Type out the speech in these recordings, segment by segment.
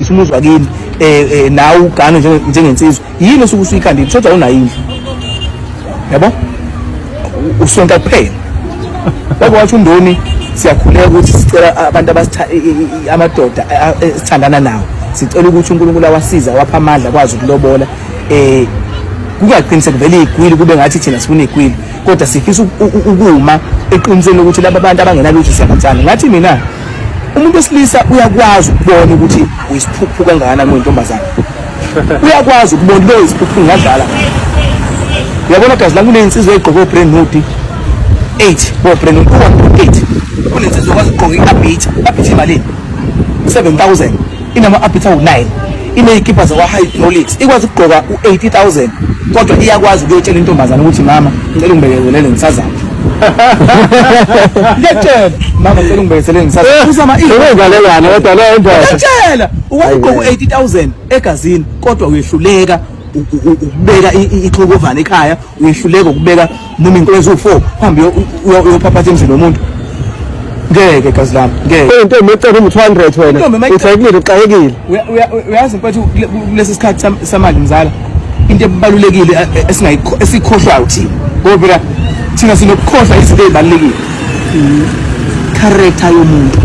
uhloniphe umuzi wakini nawe ugane njengensizwe yini osuke usuyikhandile kodwa unayindlu yabo usonta kuphela baba wathi uNdoni siyakhuleka ukuthi sicela abantu amadoda sithandana nawo sicela ukuthi uNkulunkulu awasiza wapha amandla kwazi ukulobola kungaqiniseki vele igwili kube ngathi thina sifuna igwili kodwa sifisa ukuma eqiniseni ukuthi laba bantu abangenalutho siyabathanda ngathi mina umuntu wesilisa uyakwazi ukubona ukuthi uyisiphuphu kangakanani wentombazana uyakwazi ukubona lo isiphuphu ngadlala uyabona gazi la kunensizwe egqoke brand new 8 bo brand new 1.8 kunensizwe okwazi ukugqoka i-abit imali 7,000 inama abit awu9 ineyikipa zakwa Hydraulics ikwazi ukugqoka u80,000 kodwa iyakwazi ukuyotshela intombazana ukuthi mama ngicela ungibekezelele ngisazana ngiyatshela mama ngicela ungibekezelele ngisazana usama iwengalelana kodwa le nto ngiyatshela ukwazi ukugqoka u80,000 egazini kodwa uyehluleka ukubeka ixokovana ekhaya uyehluleka ukubeka noma inkozo u4 uhambe uyophaphatha emzini womuntu ngeke gazi lami ngeke into emecela 200 wena uthayikile uqayekile uyazi mfethu kulesi sikhathi samanje mzala into ebalulekile esikhohlwayo thina ngoba thina sinokukhohlwa izinto ezibalulekile character yomuntu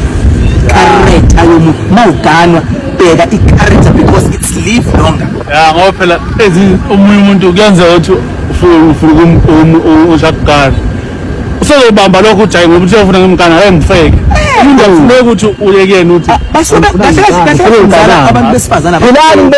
mawuganwa bheka i-character because it's live longer ngoba phela omunye umuntu kuyenza ukuthi ufuna ushakugana usezobamba lokho ujayi ngoba uthi ufuna ngimgana engifake umuntu akufuneka ukuthi uye kuyena uthi kahle abantu besifazana philani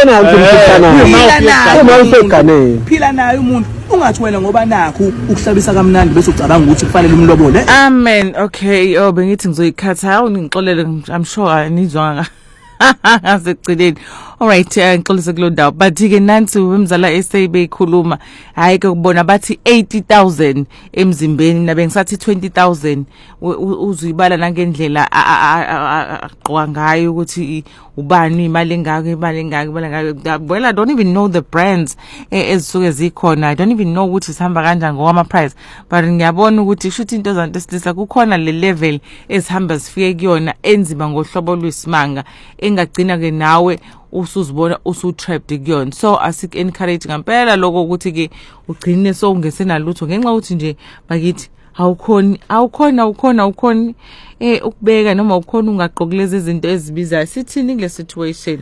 phila nayo umuntu ungathi wena ngoba nakho ukuhlabisa kamnandi bese ucabanga ukuthi kufanele umlobole amen okay bengithi ngizoyikhatha hawu ngixolele I'm sure anizwa ngasekugcineni alright ngixolise kulo ndawo but ke nansi wemzala SA beyikhuluma hayi ke kubona bathi 80,000 emzimbeni nabe ngisathi 20,000 uzuyibala nangendlela aqoqa ngayo ukuthi ubani imali engaka well I don't even know the brands ezisuke zikhona I don't even know ukuthi sihamba kanjani ngokama price but ngiyabona ukuthi shuthi into zanto esilisa kukhona le level ezihamba sifike kuyona enzima ngohlobo lwesimanga engagcina ke nawe usuzibona usutrapped kuyona so asik encourage ngempela lokho ukuthi ke ugcine so ungesenalutho ngenxa ukuthi nje bakithi awukhona ukubeka noma ukhona ungaqoki lezi izinto ezibizayo sithini kule situation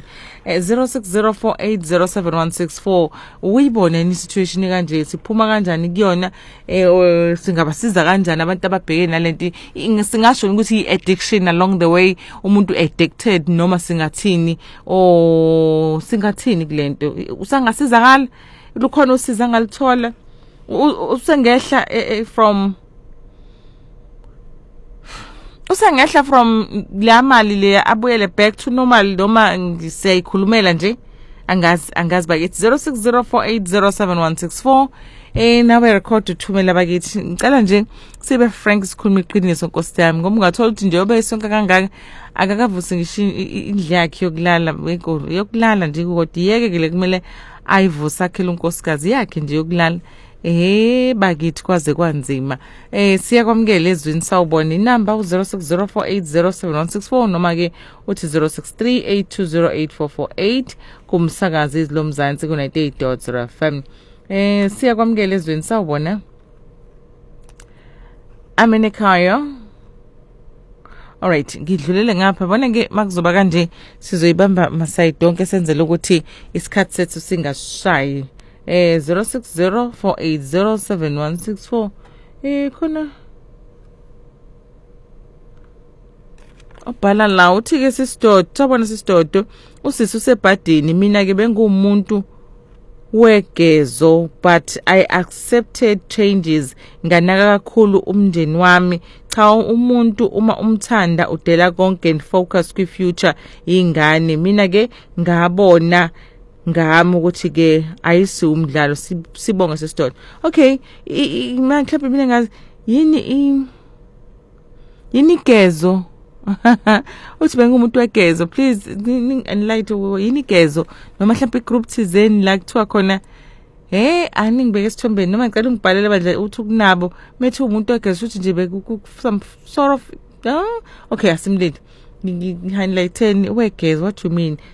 0604807164 uyibone ni situation kanje siphuma kanjani kuyona singabasiza kanjani abantu ababhekene nalento singasho ukuthi i-addiction along the way umuntu addicted noma singathini singathini kulento usangasizakala lukhona usiza ngalithola usengehla from usangehla from la mali le abuyele back to normal noma ngisiyayikhulumela nje angazi bakithi 0604807164 nawe record uthumela bakithi ngicela nje sibe frank sikhuluma iqiniso Nkosi yami ngoba ungathola ukuthi nje obe isonka kangaka akakavusi ngisho indle yakhe yokulala yokulala nje kodwa yeke ke kumele ayivusa akhela unkosikazi yakhe nje yokulala bakithi kwaze kwanzima siyakwamukela ezwini sawubona inamba u0604807164 noma ke uthi 0638208448 kumsakazi izilomzansi ku98.0 FM siyakwamukela ezwini sawubona amenekhaya alright ngidlulele ngapha bona ke makuzoba kanje sizoyibamba masayidi donke senzele ukuthi isikhathi sethu singashayi 0604807164 khona obhala la uthi ke sisidodo sabona sisidodo usisi usebhadini mina ke bengumuntu wegezo but I accepted changes nganaka kakhulu umndeni wami cha umuntu uma umthanda udela konke and focus kwi future ingane mina ke ngabona ngami ukuthi ke ayisi umdlalo sibonga sesidodo okay mhlawumbe mina ngazi yini gezo uthi bengumuntu wegezo please enlighten yini gezo noma mhlawumbe igroup thizeni la kuthiwa khona aningibeke isithombeni noma ngicela ungibhalele bandla uthi kunabo methi umuntu wegezo uthi nje some sort of okay asimlindi ngi-highlighten wegezo what you mean